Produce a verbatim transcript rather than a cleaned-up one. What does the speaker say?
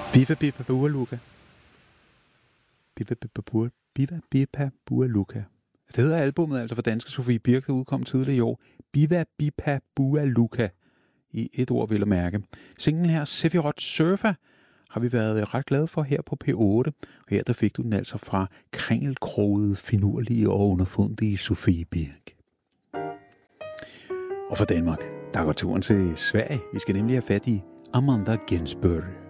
Biva Biba Bualuka. Biva Biba Bua, Biva Biba Bualuka. Det hedder albumet altså for danske Sofie Birk, der udkom tidligere i år. Biva Biba Bualuka. I et ord vil at mærke. Singlen her, Sephiroth Surfer, har vi været ret glade for her på P otte. Og her der fik du den altså fra kringelkrogede, finurlige og underfundige Sofie Birk. Og for Danmark, der går turen til Sverige. Vi skal nemlig have fat i Amanda Ginsburg.